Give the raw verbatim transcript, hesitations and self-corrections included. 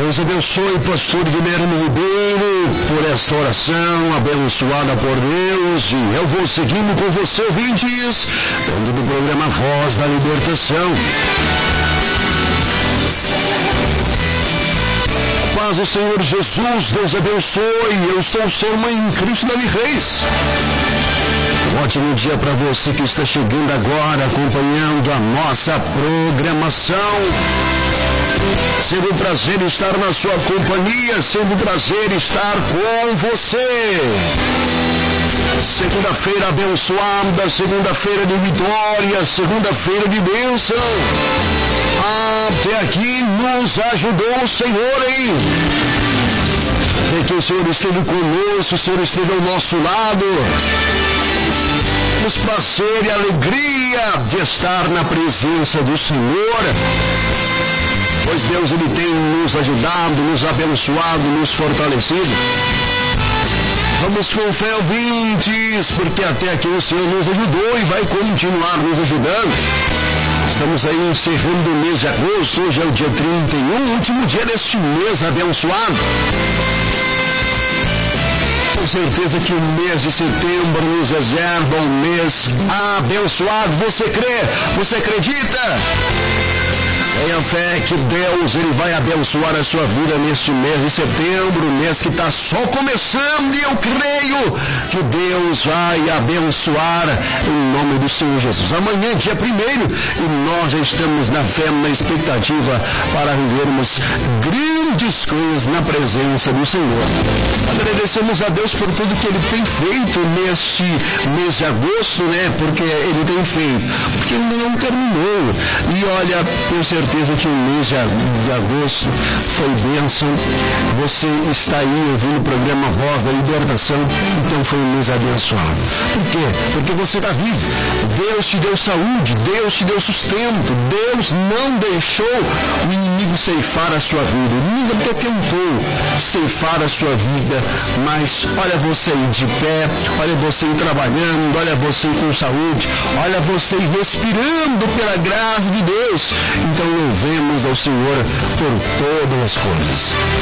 Deus abençoe pastor Guilherme Ribeiro por esta oração abençoada por Deus, e eu vou seguindo com você, ouvintes, dentro do programa Voz da Libertação. A paz do Senhor Jesus, Deus abençoe. Eu sou o seu Mãe em Cristo Davi Reis. Um ótimo dia para você que está chegando agora, acompanhando a nossa programação. Sempre um prazer estar na sua companhia, sempre um prazer estar com você. Segunda-feira abençoada, segunda-feira de vitória, segunda-feira de bênção. Até aqui nos ajudou o Senhor, hein? Até que o Senhor esteve conosco, o Senhor esteve ao nosso lado. Nos prazer e alegria de estar na presença do Senhor. Pois Deus, Ele tem nos ajudado, nos abençoado, nos fortalecido. Vamos com fé, ouvintes, porque até aqui o Senhor nos ajudou e vai continuar nos ajudando. Estamos aí encerrando o mês de agosto, hoje é o dia trinta e um, último dia deste mês abençoado. Com certeza que o mês de setembro nos reserva um mês abençoado. Você crê? Você acredita? Tenha fé que Deus, Ele vai abençoar a sua vida neste mês de setembro, mês que está só começando, e eu creio que Deus vai abençoar em nome do Senhor Jesus. Amanhã, dia primeiro, e nós já estamos na fé, na expectativa para vivermos grandes coisas na presença do Senhor. Agradecemos a Deus por tudo que Ele tem feito neste mês de agosto, né? Porque Ele tem feito, porque ainda não terminou. E olha, com certeza que o mês de agosto foi bênção. Você está aí ouvindo o programa Voz da Libertação, então foi um mês abençoado. Por quê? Porque você está vivo. Deus te deu saúde, Deus te deu sustento, Deus não deixou o inimigo ceifar a sua vida. O inimigo até tentou ceifar a sua vida, mas olha você aí de pé, olha você aí trabalhando, olha você aí com saúde, olha você aí respirando pela graça de Deus. Então louvemos ao Senhor por todas as coisas.